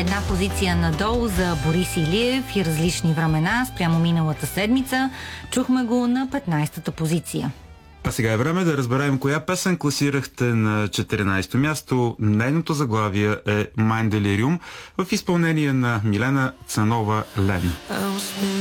Една позиция надолу за Борис Илиев и различни времена спрямо миналата седмица. Чухме го на 15-та позиция. А сега е време да разберем коя песен класирахте на 14-то място. Нейното заглавие е Mind Delirium в изпълнение на Милена Цанова-Лен.